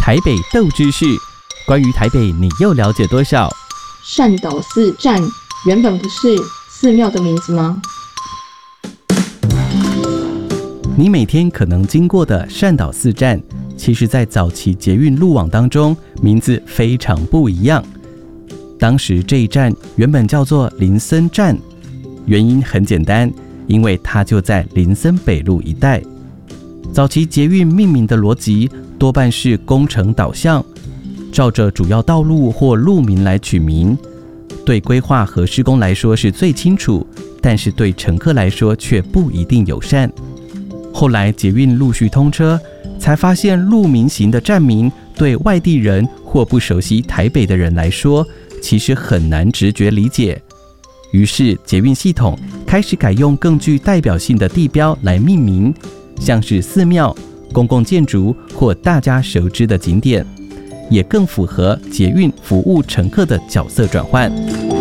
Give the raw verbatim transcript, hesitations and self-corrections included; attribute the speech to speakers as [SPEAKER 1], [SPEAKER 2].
[SPEAKER 1] 台北斗知识，关于台北你又了解多少？
[SPEAKER 2] 善导寺站原本不是寺庙的名字吗？
[SPEAKER 1] 你每天可能经过的善导寺站，其实在早期捷运路网当中名字非常不一样。当时这一站原本叫做林森站，原因很简单，因为它就在林森北路一带。早期捷运命名的逻辑多半是工程导向，照着主要道路或路名来取名，对规划和施工来说是最清楚，但是对乘客来说却不一定友善。后来捷运陆续通车，才发现路名型的站名对外地人或不熟悉台北的人来说，其实很难直觉理解。于是捷运系统开始改用更具代表性的地标来命名，像是寺庙、公共建筑或大家熟知的景点，也更符合捷运服务乘客的角色转换。